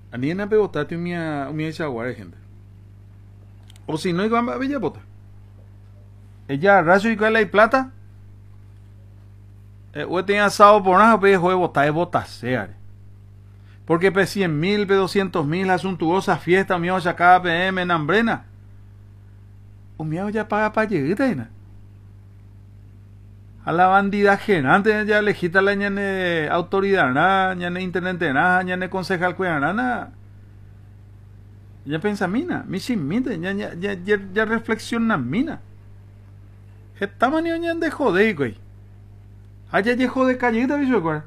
Ani en apegotate un chaguare, gente. O si no, iban a bella bota. Ella raso y cuál hay plata. O tenía asado por nada, pero juego botar de botasear. Porque pe 100.000, pe 200.000, a suntuosa fiesta, mío ya cada PM en Ambrena. O mío ya paga para llegar, a la bandida genante ya legita la ñane autoridad na ñane intendente na ñane concejal cuidanana ya pensa mina mi sin mite ya reflexiona mina estamos ni ñan de joder güey allá ya jode callita bicho cuál.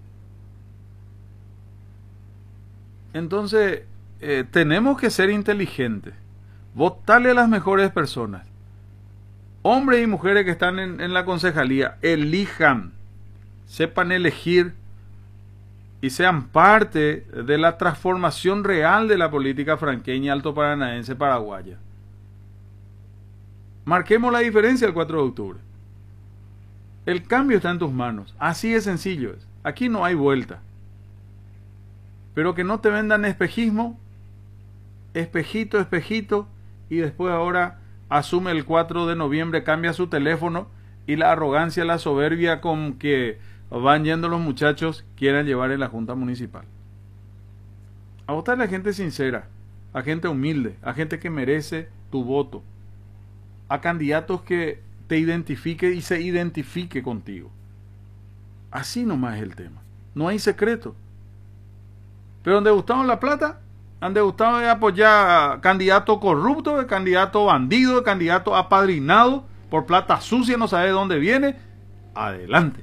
Entonces tenemos que ser inteligentes, votarle a las mejores personas. Hombres y mujeres que están en la concejalía, elijan, sepan elegir y sean parte de la transformación real de la política franqueña, alto paranaense, paraguaya. Marquemos la diferencia el 4 de octubre. El cambio está en tus manos. Así de sencillo es. Aquí no hay vuelta. Pero que no te vendan espejismo, espejito, espejito, y después ahora asume el 4 de noviembre, cambia su teléfono y la arrogancia, la soberbia con que van yendo los muchachos quieran llevar en la Junta Municipal. A votar a gente sincera, a gente humilde, a gente que merece tu voto, a candidatos que te identifique y se identifique contigo. Así nomás es el tema. No hay secreto. Pero donde gustamos la plata, han gustado de apoyar a candidato corrupto, de candidato bandido, de candidato apadrinado por plata sucia, no sabe de dónde viene. Adelante.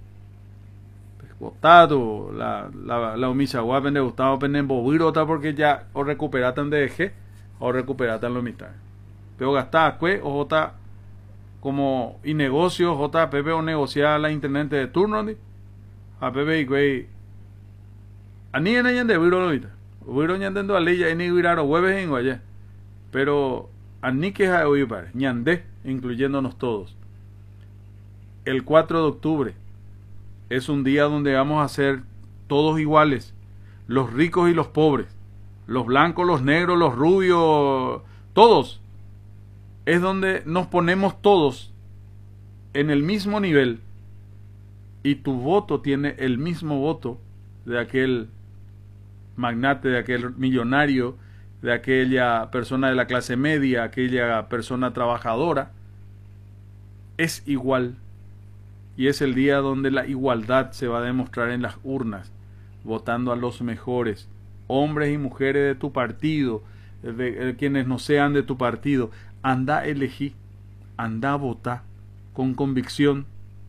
Votado, la Omichagua, pende gustado, pende embobirota porque ya o recuperatan de eje o recuperatan lo mitad. Pero gastar cue o jota como y negocio, jota Pepe o negociar la intendente de turno, a Pepe y cue. A ni en ella de viro lo mitad. Hubiera ñandendo a ley ya ni hubiera hueves en guaya. Pero a ni que ha oído para ñandé, incluyéndonos todos. El 4 de octubre es un día donde vamos a ser todos iguales. Los ricos y los pobres. Los blancos, los negros, los rubios. Todos. Es donde nos ponemos todos en el mismo nivel. Y tu voto tiene el mismo voto de aquel magnate, de aquel millonario, de aquella persona de la clase media, aquella persona trabajadora. Es igual. Y es el día donde la igualdad se va a demostrar en las urnas, votando a los mejores, hombres y mujeres de tu partido, de quienes no sean de tu partido. Anda a elegir, anda a votar con convicción.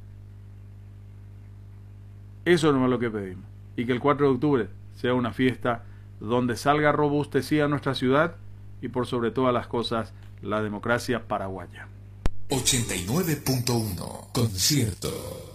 Eso no es lo que pedimos. Y que el 4 de octubre sea una fiesta donde salga robustecida nuestra ciudad y por sobre todas las cosas la democracia paraguaya. 89.1 Concierto.